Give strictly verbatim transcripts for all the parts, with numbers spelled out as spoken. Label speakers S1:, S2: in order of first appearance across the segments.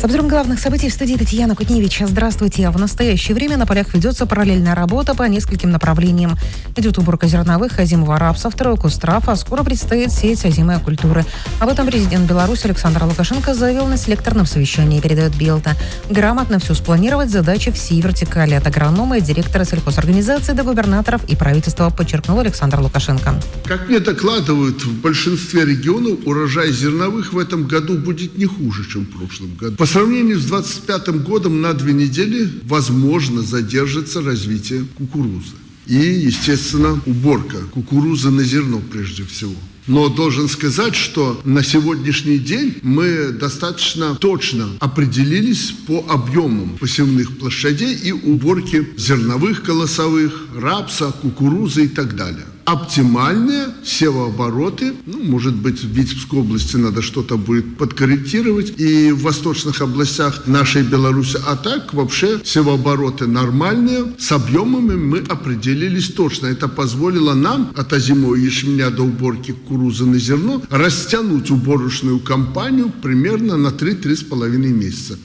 S1: С обзором главных событий в студии Татьяна Кутневич. Здравствуйте. В настоящее время на полях ведется параллельная работа по нескольким направлениям. Идет уборка зерновых, озимого рапса, второй куст трав, а скоро предстоит сеять озимые культуры. Об этом президент Беларуси Александр Лукашенко заявил на селекторном совещании, передает Белта. Грамотно все спланировать — задача всей вертикали, от агронома и директора сельхозорганизации до губернаторов и правительства, подчеркнул Александр Лукашенко.
S2: Как мне докладывают, в большинстве регионов урожай зерновых в этом году будет не хуже, чем в прошлом году. По сравнению с двадцать пятым годом на две недели, возможно, задержится развитие кукурузы. И, естественно, уборка кукурузы на зерно прежде всего. Но должен сказать, что на сегодняшний день мы достаточно точно определились по объемам посевных площадей и уборки зерновых, колосовых, рапса, кукурузы и так далее. Оптимальные севообороты, ну, может быть, в Витебской области надо что-то будет подкорректировать, и в восточных областях нашей Беларуси, а так вообще севообороты нормальные, с объемами мы определились точно. Это позволило нам от озимого ячменя до уборки кукурузы на зерно растянуть уборочную кампанию примерно на три-три с половиной месяца.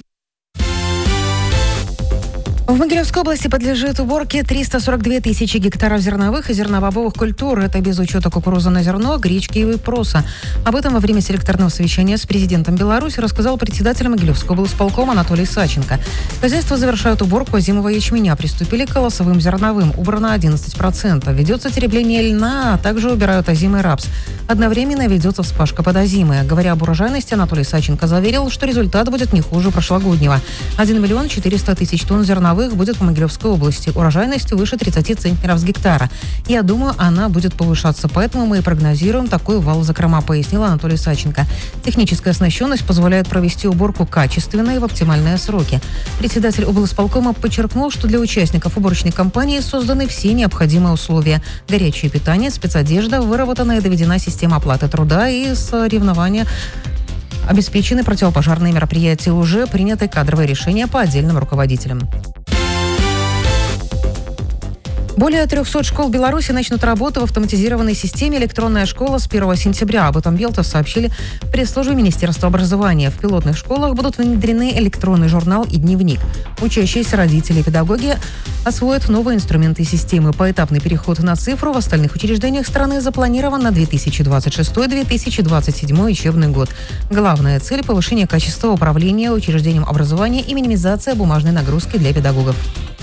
S1: В Могилевской области подлежит уборке триста сорок две тысячи гектаров зерновых и зернобобовых культур. Это без учета кукурузы на зерно, гречки и проса. Об этом во время селекторного совещания с президентом Беларуси рассказал председатель Могилевского облсполкома Анатолий Саченко. Хозяйства завершают уборку озимого ячменя. Приступили к колосовым зерновым. Убрано одиннадцать процентов. Ведется теребление льна, а также убирают озимый рапс. Одновременно ведется вспашка под озимое. Говоря об урожайности, Анатолий Саченко заверил, что результат будет не хуже прошлогоднего. один миллион четыреста тысяч тонн зерновых будет в Могилевской области. Урожайность выше тридцать центнеров с гектара. Я думаю, она будет повышаться, поэтому мы и прогнозируем такой вал в закрома, пояснил Анатолий Саченко. Техническая оснащенность позволяет провести уборку качественно и в оптимальные сроки. Председатель облсполкома подчеркнул, что для участников уборочной кампании созданы все необходимые условия. Горячее питание, спецодежда, выработана и доведена система оплаты труда и соревнования. Обеспечены противопожарные мероприятия, уже приняты кадровые решения по отдельным руководителям. Более трехсот школ Беларуси начнут работу в автоматизированной системе «Электронная школа» с первого сентября. Об этом Белта сообщили в пресс-службе Министерства образования. В пилотных школах будут внедрены электронный журнал и дневник. Учащиеся, родители и педагоги освоят новые инструменты системы. Поэтапный переход на цифру в остальных учреждениях страны запланирован на две тысячи двадцать шестой — две тысячи двадцать седьмой учебный год. Главная цель – повышение качества управления учреждением образования и минимизация бумажной нагрузки для педагогов.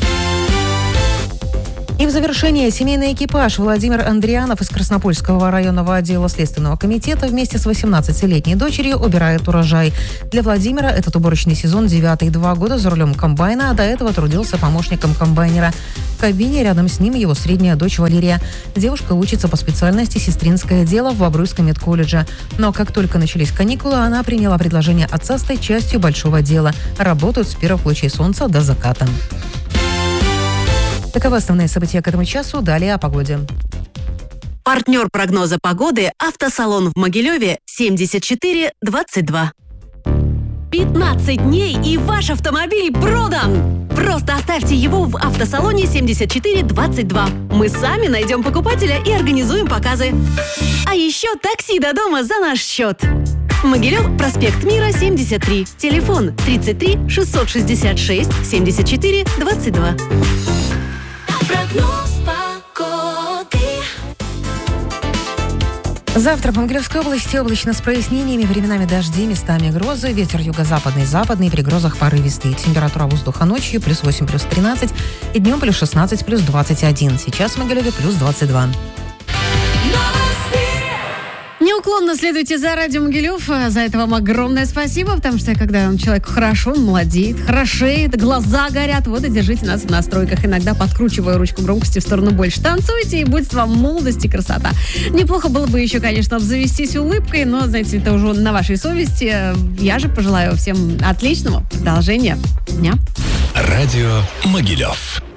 S1: И в завершение, семейный экипаж Владимир Андрианов из Краснопольского районного отдела Следственного комитета вместе с восемнадцатилетней дочерью убирает урожай. Для Владимира этот уборочный сезон девятый. Два года за рулем комбайна, а до этого трудился помощником комбайнера. В кабине рядом с ним его средняя дочь Валерия. Девушка учится по специальности сестринское дело в Бобруйском медколледже. Но как только начались каникулы, она приняла предложение отца стать частью большого дела. Работают с первых лучей солнца до заката. Таковы основные события к этому часу. Далее о погоде.
S3: Партнер прогноза погоды – автосалон в Могилеве семьдесят четыре двадцать два. пятнадцать дней и ваш автомобиль продан! Просто оставьте его в автосалоне семьдесят четыре двадцать два. Мы сами найдем покупателя и организуем показы. А еще такси до дома за наш счет. Могилев, проспект Мира, семьдесят три. Телефон тридцать три шестьсот шестьдесят шесть семьдесят четыре двадцать два.
S4: Прогноз погоды.
S1: Завтра по Могилевской области облачно с прояснениями, временами дожди, местами грозы, ветер юго-западный, западный, при грозах порывистый. Температура воздуха ночью плюс восемь, плюс тринадцать, и днем плюс шестнадцать, плюс двадцать один. Сейчас в Могилеве плюс двадцать два.
S5: Неуклонно следуйте за радио Могилев. За это вам огромное спасибо, потому что когда человек хорошо, он молодеет, хорошеет, глаза горят. Вот и держите нас в настройках. Иногда подкручивая ручку громкости в сторону больше. Танцуйте, и будет вам молодость и красота. Неплохо было бы еще, конечно, обзавестись улыбкой, но, знаете, это уже на вашей совести. Я же пожелаю всем отличного продолжения дня.
S6: Радио Могилев.